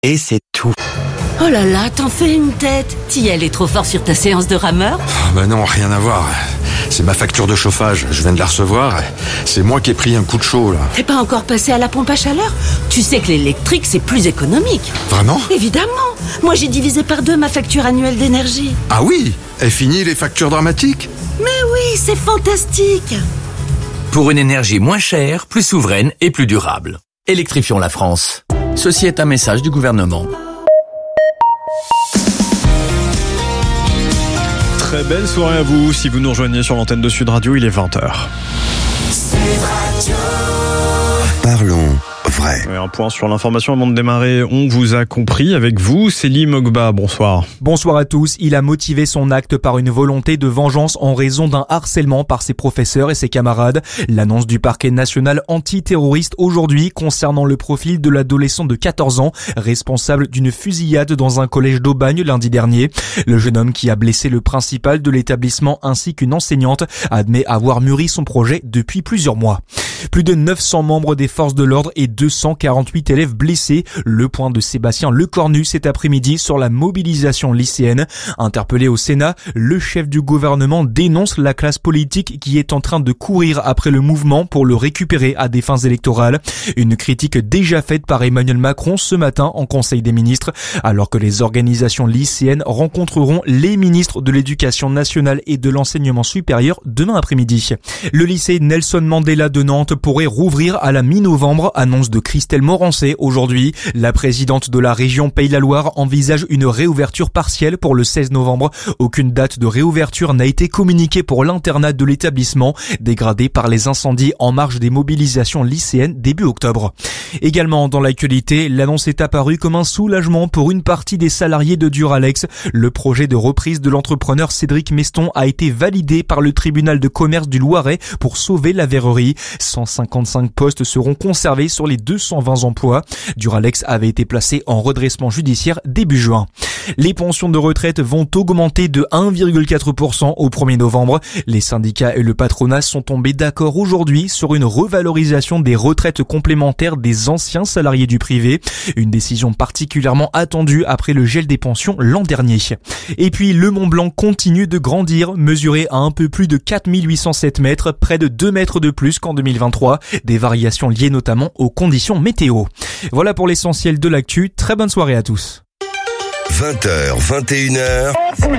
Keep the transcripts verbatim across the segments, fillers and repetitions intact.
Et c'est tout. Oh là là, t'en fais une tête. T'y est trop fort sur ta séance de rameur? Ah bah non, rien à voir. C'est ma facture de chauffage, je viens de la recevoir. C'est moi qui ai pris un coup de chaud, là. T'es pas encore passé à la pompe à chaleur? Tu sais que l'électrique, c'est plus économique. Vraiment? Évidemment. Moi, j'ai divisé par deux ma facture annuelle d'énergie. Ah oui? Et fini les factures dramatiques? Mais oui, c'est fantastique. Pour une énergie moins chère, plus souveraine et plus durable. Électrifions la France. Ceci est un message du gouvernement. Très belle soirée à vous. Si vous nous rejoignez sur l'antenne de Sud Radio, il est vingt heures. Parlons vrai. Ouais, un point sur l'information avant de démarrer. On vous a compris avec vous. Céline Mogba, bonsoir. Bonsoir à tous. Il a motivé son acte par une volonté de vengeance en raison d'un harcèlement par ses professeurs et ses camarades. L'annonce du parquet national antiterroriste aujourd'hui concernant le profil de l'adolescent de quatorze ans, responsable d'une fusillade dans un collège d'Aubagne lundi dernier. Le jeune homme qui a blessé le principal de l'établissement ainsi qu'une enseignante admet avoir mûri son projet depuis plusieurs mois. Plus de neuf cents membres des forces de l'ordre et deux cent quarante-huit élèves blessés. Le point de Sébastien Lecornu cet après-midi sur la mobilisation lycéenne. Interpellé au Sénat, le chef du gouvernement dénonce la classe politique qui est en train de courir après le mouvement pour le récupérer à des fins électorales. Une critique déjà faite par Emmanuel Macron ce matin en Conseil des ministres, alors que les organisations lycéennes rencontreront les ministres de l'Éducation nationale et de l'Enseignement supérieur demain après-midi. Le lycée Nelson Mandela de Nantes pourrait rouvrir à la mi-novembre, annonce de Christelle Morancé aujourd'hui. La présidente de la région Pays-la-Loire envisage une réouverture partielle pour le seize novembre. Aucune date de réouverture n'a été communiquée pour l'internat de l'établissement, dégradé par les incendies en marge des mobilisations lycéennes début octobre. Également dans l'actualité, l'annonce est apparue comme un soulagement pour une partie des salariés de Duralex. Le projet de reprise de l'entrepreneur Cédric Meston a été validé par le tribunal de commerce du Loiret pour sauver la verrerie. cent cinquante-cinq postes seront conservés sur les deux cent vingt emplois. Duralex avait été placé en redressement judiciaire début juin. Les pensions de retraite vont augmenter de un virgule quatre pour cent au premier novembre. Les syndicats et le patronat sont tombés d'accord aujourd'hui sur une revalorisation des retraites complémentaires des anciens salariés du privé. Une décision particulièrement attendue après le gel des pensions l'an dernier. Et puis le Mont Blanc continue de grandir, mesuré à un peu plus de quatre mille huit cent sept mètres, près de deux mètres de plus qu'en deux mille vingt-trois. Des variations liées notamment aux conditions météo. Voilà pour l'essentiel de l'actu. Très bonne soirée à tous. vingt heures, vingt et une heures.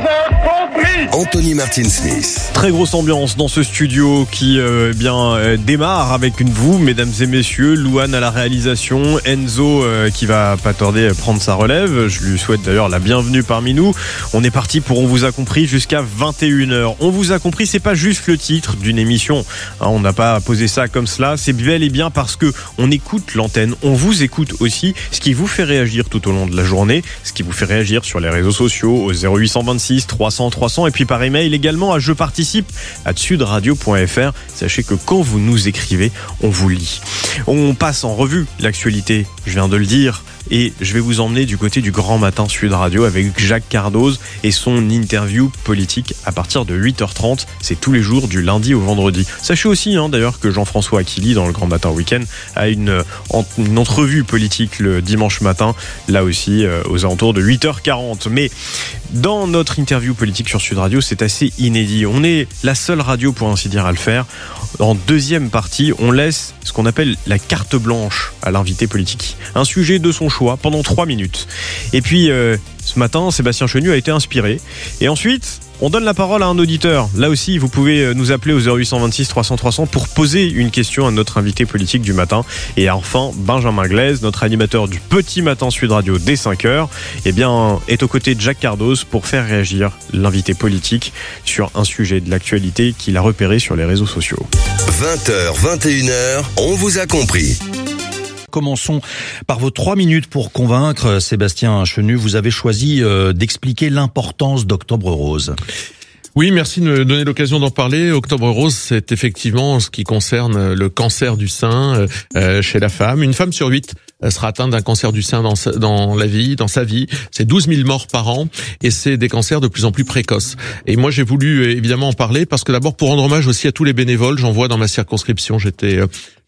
Anthony Martin Smith. Très grosse ambiance dans ce studio qui euh, bien euh, démarre avec une vous, mesdames et messieurs. Louane à la réalisation, Enzo euh, qui va pas tarder à prendre sa relève. Je lui souhaite d'ailleurs la bienvenue parmi nous. On est parti pour On vous a compris jusqu'à vingt et une heures. On vous a compris, c'est pas juste le titre d'une émission. Hein, on n'a pas posé ça comme cela. C'est bel et bien parce que on écoute l'antenne, on vous écoute aussi, ce qui vous fait réagir tout au long de la journée, ce qui vous fait réagir sur les réseaux sociaux au zéro huit vingt-six trois cents trois cents et puis par email également à je participe à sudradio point f r. Sachez que quand vous nous écrivez, on vous lit. On passe en revue l'actualité, je viens de le dire, et je vais vous emmener du côté du Grand Matin Sud Radio avec Jacques Cardoz et son interview politique à partir de huit heures trente. C'est tous les jours du lundi au vendredi. Sachez aussi hein, d'ailleurs que Jean-François Aquili dans le Grand Matin Week-end a une, une entrevue politique le dimanche matin, là aussi euh, aux alentours de huit heures quarante. Mais dans notre interview politique sur Sud Radio, c'est assez inédit. On est la seule radio pour ainsi dire à le faire. En deuxième partie, on laisse ce qu'on appelle la carte blanche à l'invité politique. Un sujet de son choix pendant trois minutes. Et puis, euh, ce matin, Sébastien Chenu a été inspiré. Et ensuite, on donne la parole à un auditeur. Là aussi, vous pouvez nous appeler au zéro huit vingt-six trois cents trois cents pour poser une question à notre invité politique du matin. Et enfin, Benjamin Glaise, notre animateur du Petit Matin Sud Radio dès cinq heures, eh bien, est aux côtés de Jacques Cardoz pour faire réagir l'invité politique sur un sujet de l'actualité qu'il a repéré sur les réseaux sociaux. vingt heures, vingt et une heures, on vous a compris. Commençons par vos trois minutes pour convaincre. Sébastien Chenu, vous avez choisi euh, d'expliquer l'importance d'Octobre Rose. Oui, merci de me donner l'occasion d'en parler. Octobre Rose, c'est effectivement ce qui concerne le cancer du sein euh, chez la femme. Une femme sur huit sera atteinte d'un cancer du sein dans sa, dans la vie, dans sa vie. C'est douze mille morts par an et c'est des cancers de plus en plus précoces. Et moi, j'ai voulu évidemment en parler parce que d'abord, pour rendre hommage aussi à tous les bénévoles, j'en vois dans ma circonscription. J'étais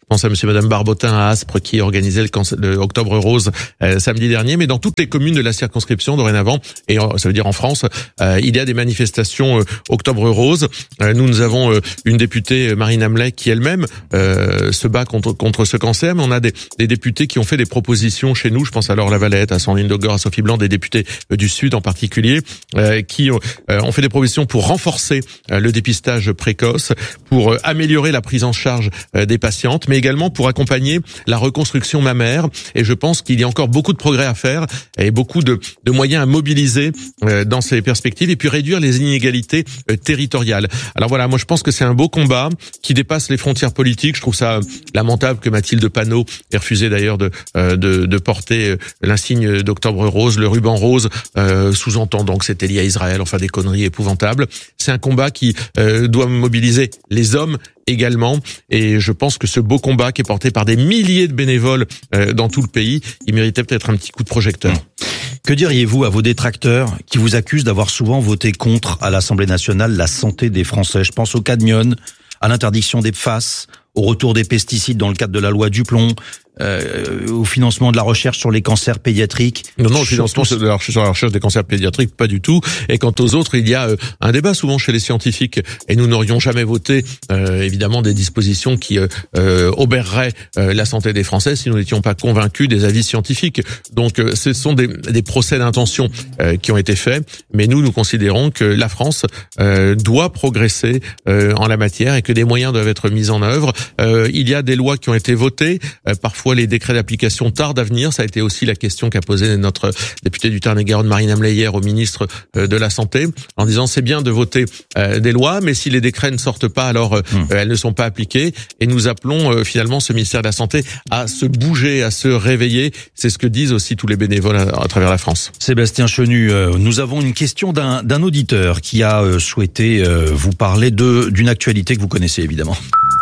Je pense à monsieur et madame Barbotin à Aspres qui organisait le, cancer, le Octobre Rose euh, samedi dernier. Mais dans toutes les communes de la circonscription dorénavant, et euh, ça veut dire en France, euh, il y a des manifestations euh, Octobre Rose. Euh, nous, nous avons euh, une députée, Marine Hamlet, qui elle-même euh, se bat contre contre ce cancer. Mais on a des, des députés qui ont fait des propositions chez nous. Je pense à Laure Lavalette, à Sandrine Dogor, à Sophie Blanc, des députés euh, du Sud en particulier, euh, qui euh, ont fait des propositions pour renforcer euh, le dépistage précoce, pour euh, améliorer la prise en charge euh, des patientes, mais également pour accompagner la reconstruction mammaire. Et je pense qu'il y a encore beaucoup de progrès à faire et beaucoup de, de moyens à mobiliser euh, dans ces perspectives, et puis réduire les inégalités euh, territoriales. Alors voilà, moi je pense que c'est un beau combat qui dépasse les frontières politiques. Je trouve ça lamentable que Mathilde Panot ait refusé d'ailleurs de, euh, de, de porter euh, l'insigne d'Octobre Rose, le ruban rose, euh, sous-entendant que c'était lié à Israël, enfin des conneries épouvantables. C'est un combat qui euh, doit mobiliser les hommes également, et je pense que ce beau combat qui est porté par des milliers de bénévoles euh, dans tout le pays, il méritait peut-être un petit coup de projecteur. Que diriez-vous à vos détracteurs qui vous accusent d'avoir souvent voté contre à l'Assemblée nationale la santé des Français? Je pense au cadmium, à l'interdiction des P F A S, au retour des pesticides dans le cadre de la loi Duplon, euh, au financement de la recherche sur les cancers pédiatriques. Non, non, le financement de la recherche, sur la recherche des cancers pédiatriques, pas du tout. Et quant aux autres, il y a euh, un débat souvent chez les scientifiques, et nous n'aurions jamais voté euh, évidemment des dispositions qui euh, euh, obéreraient euh, la santé des Français si nous n'étions pas convaincus des avis scientifiques. Donc euh, ce sont des, des procès d'intention euh, qui ont été faits, mais nous, nous considérons que la France euh, doit progresser euh, en la matière et que des moyens doivent être mis en œuvre. Euh, il y a des lois qui ont été votées, euh, parfois les décrets d'application tardent à venir. Ça a été aussi la question qu'a posée notre députée du Tarn-et-Garonne, Marine Hamlet, hier au ministre euh, de la Santé, en disant c'est bien de voter euh, des lois, mais si les décrets ne sortent pas, alors euh, mmh. elles ne sont pas appliquées. Et nous appelons euh, finalement ce ministère de la Santé à se bouger, à se réveiller. C'est ce que disent aussi tous les bénévoles à, à travers la France. Sébastien Chenu, euh, nous avons une question d'un, d'un auditeur qui a euh, souhaité euh, vous parler de d'une actualité que vous connaissez évidemment.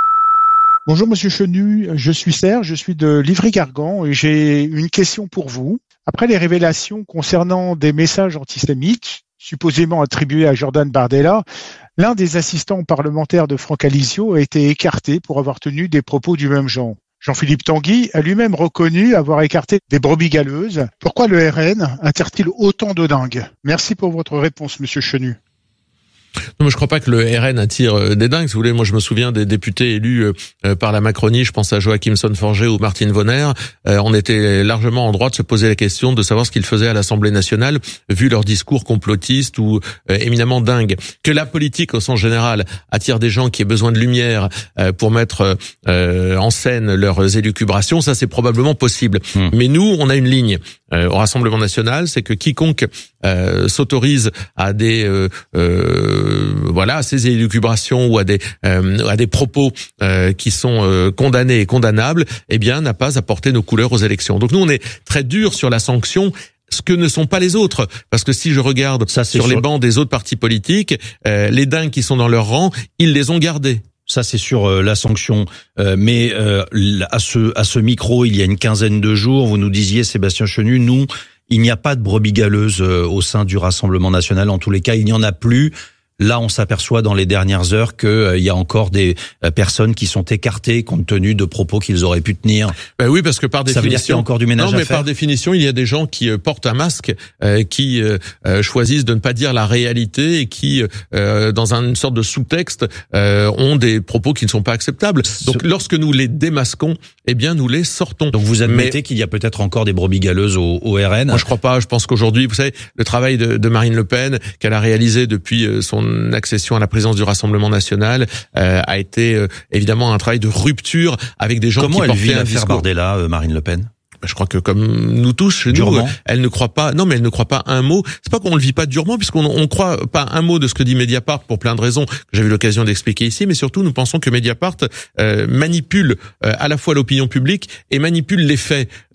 Bonjour Monsieur Chenu, je suis Serge, je suis de Livry-Gargan et j'ai une question pour vous. Après les révélations concernant des messages antisémites, supposément attribués à Jordan Bardella, l'un des assistants parlementaires de Franck Alizio a été écarté pour avoir tenu des propos du même genre. Jean-Philippe Tanguy a lui-même reconnu avoir écarté des brebis galeuses. Pourquoi le R N attire-t-il autant de dingues? Merci pour votre réponse, Monsieur Chenu. Non, mais je crois pas que le R N attire des dingues. Si vous voulez, moi je me souviens des députés élus euh, par la Macronie. Je pense à Joachim Son-Forget ou Martine Vonner. Euh, on était largement en droit de se poser la question de savoir ce qu'ils faisaient à l'Assemblée nationale, vu leur discours complotiste ou euh, éminemment dingue. Que la politique, au sens général, attire des gens qui aient besoin de lumière euh, pour mettre euh, en scène leurs élucubrations, ça c'est probablement possible. Mmh. Mais nous, on a une ligne euh, au Rassemblement national, c'est que quiconque euh, s'autorise à des euh, euh, voilà, à ces élucubrations ou à des euh, à des propos euh, qui sont euh, condamnés et condamnables, eh bien, n'a pas à porter nos couleurs aux élections. Donc nous, on est très dur sur la sanction, ce que ne sont pas les autres. Parce que si je regarde ça, sur, sur les bancs des autres partis politiques, euh, les dingues qui sont dans leur rang, ils les ont gardés. Ça, c'est sur euh, la sanction. Euh, mais euh, à ce à ce micro, il y a une quinzaine de jours, vous nous disiez, Sébastien Chenu, nous, il n'y a pas de brebis galeuses euh, au sein du Rassemblement national. En tous les cas, il n'y en a plus. Là, on s'aperçoit dans les dernières heures qu'il euh, y a encore des euh, personnes qui sont écartées compte tenu de propos qu'ils auraient pu tenir. Ben oui, parce que par définition, ça veut dire qu'il y a encore du ménage non, à mais faire. Par définition, il y a des gens qui euh, portent un masque, euh, qui euh, euh, choisissent de ne pas dire la réalité et qui, euh, dans une sorte de sous-texte, euh, ont des propos qui ne sont pas acceptables. Donc, Ce... lorsque nous les démasquons, eh bien, nous les sortons. Donc, vous admettez mais... qu'il y a peut-être encore des brebis galeuses au, au R N? Moi, je crois pas. Je pense qu'aujourd'hui, vous savez, le travail de, de Marine Le Pen, qu'elle a réalisé depuis son accession à la présidence du Rassemblement national, euh, a été euh, évidemment un travail de rupture avec des gens Comment qui portaient un discours. Comment elle vit l'affaire Bardella, euh, Marine Le Pen? Je crois que comme nous tous, chez nous, elle ne croit pas. Non, mais elle ne croit pas un mot. C'est pas qu'on le vit pas durement, puisqu'on on croit pas un mot de ce que dit Mediapart pour plein de raisons que j'ai eu l'occasion d'expliquer ici. Mais surtout, nous pensons que Mediapart euh, manipule euh, à la fois l'opinion publique et manipule les faits. Donc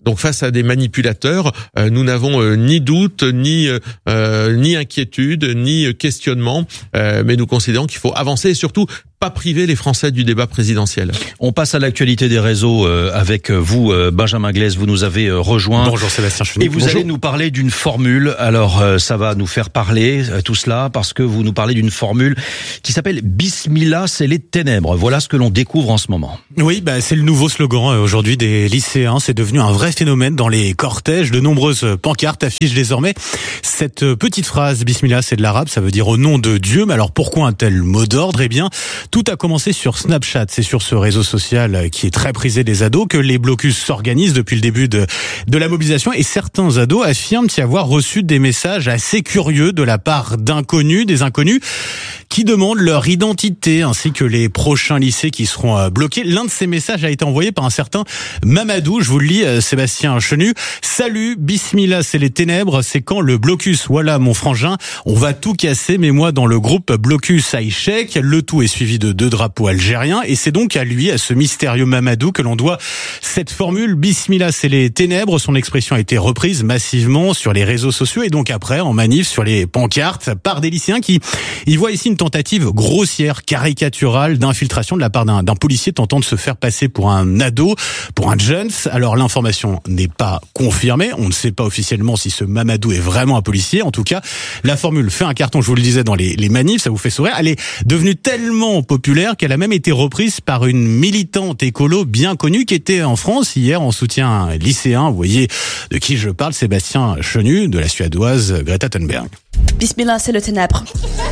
Donc face à des manipulateurs, euh, nous n'avons euh, ni doute, ni euh, ni inquiétude, ni questionnement, euh, mais nous considérons qu'il faut avancer et surtout pas priver les Français du débat présidentiel. On passe à l'actualité des réseaux euh, avec vous, euh, Benjamin Glaise. Vous nous avez euh, rejoint. Bonjour Sébastien Chenu. Et vous Bonjour. allez nous parler d'une formule. Alors euh, ça va nous faire parler euh, tout cela parce que vous nous parlez d'une formule qui s'appelle Bismillah, c'est les ténèbres. Voilà ce que l'on découvre en ce moment. Oui, bah c'est le nouveau slogan euh, aujourd'hui des lycéens. C'est devenu un vrai phénomène dans les cortèges. De nombreuses pancartes affichent désormais cette euh, petite phrase. Bismillah, c'est de l'arabe, ça veut dire au nom de Dieu. Mais alors pourquoi un tel mot d'ordre ? Eh bien, tout a commencé sur Snapchat. C'est sur ce réseau social qui est très prisé des ados que les blocus s'organisent depuis le début de, de la mobilisation. Et certains ados affirment y avoir reçu des messages assez curieux de la part d'inconnus, des inconnus qui demandent leur identité ainsi que les prochains lycées qui seront bloqués. L'un de ces messages a été envoyé par un certain Mamadou. Je vous le lis, Sébastien Chenu. Salut, Bismillah, c'est les ténèbres. C'est quand le blocus, voilà mon frangin. On va tout casser, mais moi dans le groupe blocus à échec. Le tout est suivi de deux drapeaux algériens. Et c'est donc à lui, à ce mystérieux Mamadou, que l'on doit cette formule. Bismillah, c'est les ténèbres. Son expression a été reprise massivement sur les réseaux sociaux et donc après en manif sur les pancartes par des lycéens qui y voient ici une tentative grossière, caricaturale d'infiltration de la part d'un, d'un policier tentant de se faire passer pour un ado, pour un jeune. Alors l'information n'est pas confirmée, on ne sait pas officiellement si ce Mamadou est vraiment un policier. En tout cas, la formule fait un carton, je vous le disais, dans les, les manifs, ça vous fait sourire. Elle est devenue tellement populaire qu'elle a même été reprise par une militante écolo bien connue qui était en France hier en soutien à un lycéen. Vous voyez de qui je parle, Sébastien Chenu, de la Suédoise Greta Thunberg. Bismillah, c'est le ténèbre.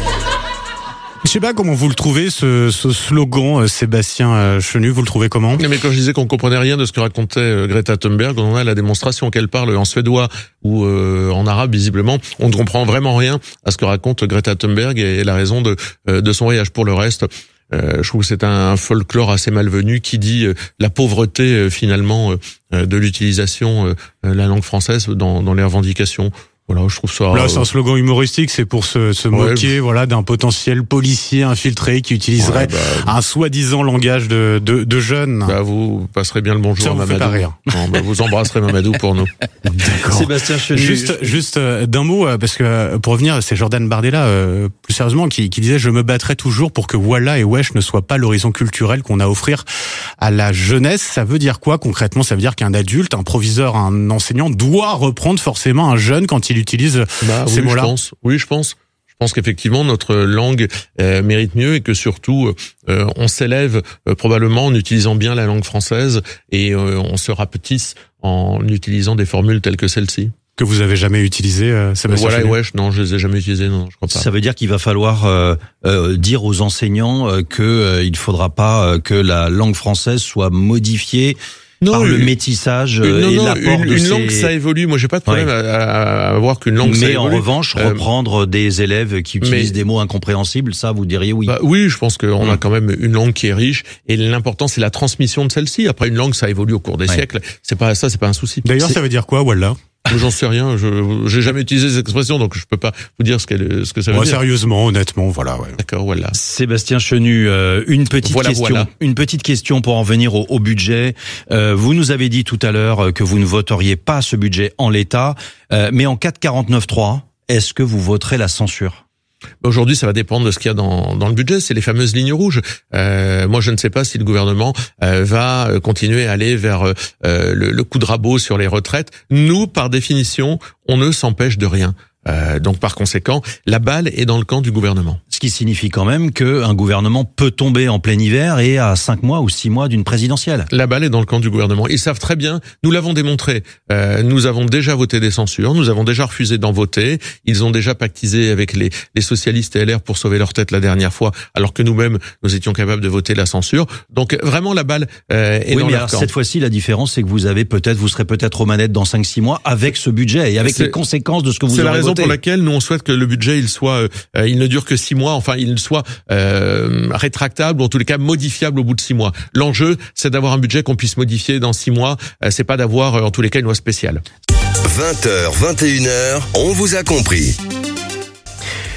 Je sais pas comment vous le trouvez, ce, ce slogan, Sébastien Chenu, vous le trouvez comment ? Mais quand je disais qu'on comprenait rien de ce que racontait Greta Thunberg, on a la démonstration qu'elle parle en suédois ou euh, en arabe, visiblement, on ne comprend vraiment rien à ce que raconte Greta Thunberg et la raison de, de son voyage. Pour le reste, euh, je trouve que c'est un folklore assez malvenu qui dit euh, la pauvreté, euh, finalement, euh, de l'utilisation euh, de la langue française dans, dans les revendications. Voilà, je trouve ça. Là, c'est un slogan humoristique, c'est pour se, se ouais, moquer, voilà, d'un potentiel policier infiltré qui utiliserait ouais, bah, un soi-disant langage de, de, de jeunes. Bah, vous passerez bien le bonjour ça à vous Mamadou. Fait pas rire. Non, bah, vous embrasserez Mamadou pour nous. D'accord. Sébastien Chenu. Juste, juste euh, d'un mot, euh, parce que euh, pour revenir, c'est Jordan Bardella, euh, plus sérieusement, qui, qui disait: je me battrai toujours pour que Wallah et Wesh ne soient pas l'horizon culturel qu'on a à offrir à la jeunesse. Ça veut dire quoi concrètement ? Ça veut dire qu'un adulte, un proviseur, un enseignant doit reprendre forcément un jeune quand il utilise Bah, ces oui, mots-là. Je pense. Oui, je pense. Je pense qu'effectivement notre langue euh, mérite mieux et que surtout euh, on s'élève euh, probablement en utilisant bien la langue française et euh, on se rapetisse en utilisant des formules telles que celle-ci. Que vous avez jamais utilisé, euh, Sébastien Voilà, Chenu. ouais, non, je les ai jamais utilisés, non, je crois pas. Ça veut dire qu'il va falloir euh, euh, dire aux enseignants euh, que euh, il faudra pas euh, que la langue française soit modifiée. Non, par le métissage une, non, et non, l'apport une, de une ces... langue, ça évolue. Moi, j'ai pas de problème ouais. à, à, à voir qu'une langue, mais ça évolue. Mais en revanche, euh, reprendre des élèves qui utilisent mais, des mots incompréhensibles, ça, vous diriez oui. Bah, oui, je pense qu'on mmh. a quand même une langue qui est riche et l'important, c'est la transmission de celle-ci. Après, une langue, ça évolue au cours des ouais. siècles. C'est pas ça, c'est pas un souci. D'ailleurs, c'est... ça veut dire quoi, Wallah ? J'en sais rien, je j'ai jamais utilisé cette expression, donc je peux pas vous dire ce, qu'elle, ce que ça veut ouais, dire. Sérieusement, honnêtement, voilà. Ouais. D'accord, voilà. Sébastien Chenu, euh, une petite voilà, question, voilà. une petite question pour en venir au, au budget. Euh, vous nous avez dit tout à l'heure que vous ne voteriez pas ce budget en l'état, euh, mais en cas de quarante-neuf trois, est-ce que vous voterez la censure ? Aujourd'hui, ça va dépendre de ce qu'il y a dans, dans le budget. C'est les fameuses lignes rouges. Euh, moi, je ne sais pas si le gouvernement euh, va continuer à aller vers euh, le, le coup de rabot sur les retraites. Nous, par définition, on ne s'empêche de rien. Euh, donc, par conséquent, la balle est dans le camp du gouvernement. Ce qui signifie quand même qu'un gouvernement peut tomber en plein hiver et à cinq mois ou six mois d'une présidentielle. La balle est dans le camp du gouvernement. Ils savent très bien, nous l'avons démontré, euh, nous avons déjà voté des censures, nous avons déjà refusé d'en voter, ils ont déjà pactisé avec les, les socialistes et L R pour sauver leur tête la dernière fois, alors que nous-mêmes, nous étions capables de voter la censure. Donc vraiment, la balle euh, est oui, dans mais leur alors, camp. Cette fois-ci, la différence, c'est que vous avez peut-être, vous serez peut-être aux manettes dans cinq six mois avec ce budget et avec c'est, les conséquences de ce que vous aurez voté. C'est la raison pour laquelle nous, on souhaite que le budget, il soit, euh, il ne dure que six mois, enfin, il soit Euh, rétractable ou en tous les cas modifiable au bout de six mois. L'enjeu, c'est d'avoir un budget qu'on puisse modifier dans six mois. Euh, c'est pas d'avoir en tous les cas une loi spéciale. vingt heures, vingt et une heures, on vous a compris.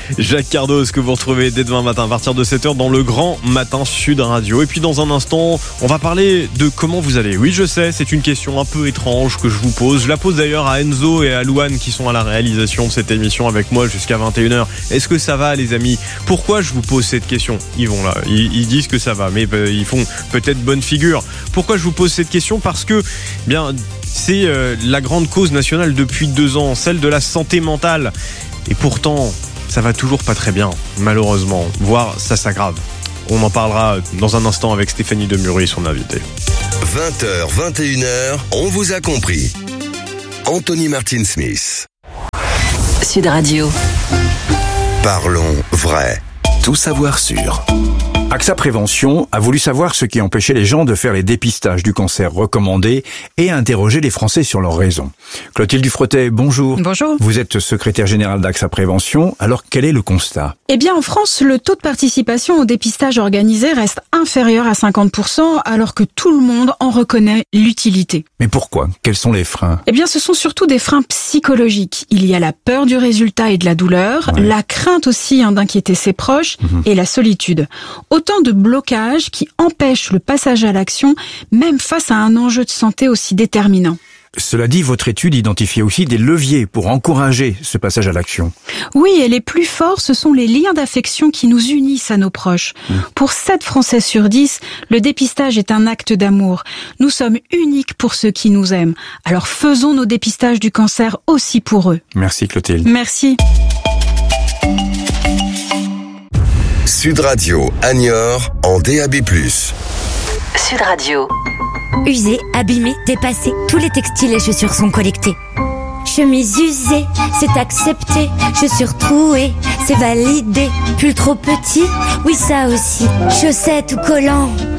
Jacques Cardos que vous retrouvez dès demain matin à partir de sept heures dans le Grand Matin Sud Radio. Et puis dans un instant, on va parler de comment vous allez. Oui, je sais, c'est une question un peu étrange que je vous pose. Je la pose d'ailleurs à Enzo et à Louane qui sont à la réalisation de cette émission avec moi jusqu'à vingt et une heures. Est-ce que ça va les amis? Pourquoi je vous pose cette question? Ils vont là, ils, ils disent que ça va, mais euh, ils font peut-être bonne figure. Pourquoi je vous pose cette question? Parce que, bien, c'est euh, la grande cause nationale depuis deux ans, celle de la santé mentale. Et pourtant, ça va toujours pas très bien, malheureusement, voire ça s'aggrave. On en parlera dans un instant avec Stéphanie Demury, son invitée. vingt heures, vingt et une heures, on vous a compris. Anthony Martin-Smith. Sud Radio. Parlons vrai. Tout savoir sûr. AXA Prévention a voulu savoir ce qui empêchait les gens de faire les dépistages du cancer recommandés et a interrogé les Français sur leurs raisons. Clotilde Dufretet, bonjour. Bonjour. Vous êtes secrétaire générale d'AXA Prévention. Alors, quel est le constat? Eh bien, en France, le taux de participation au dépistage organisé reste inférieur à cinquante pour cent, alors que tout le monde en reconnaît l'utilité. Mais pourquoi? Quels sont les freins? Eh bien, ce sont surtout des freins psychologiques. Il y a la peur du résultat et de la douleur, ouais. la crainte aussi hein, d'inquiéter ses proches mmh. et la solitude. Autant de blocages qui empêchent le passage à l'action, même face à un enjeu de santé aussi déterminant. Cela dit, votre étude identifie aussi des leviers pour encourager ce passage à l'action. Oui, et les plus forts, ce sont les liens d'affection qui nous unissent à nos proches. Mmh. Pour sept Français sur dix, le dépistage est un acte d'amour. Nous sommes uniques pour ceux qui nous aiment. Alors faisons nos dépistages du cancer aussi pour eux. Merci Clotilde. Merci. Sud Radio, à Niort, en D A B plus. Sud Radio. Usés, abîmés, dépassés, tous les textiles et chaussures sont collectés. Chemise usée, c'est accepté. Chaussures trouées, c'est validé. Pull trop petit, oui ça aussi. Chaussettes ou collants,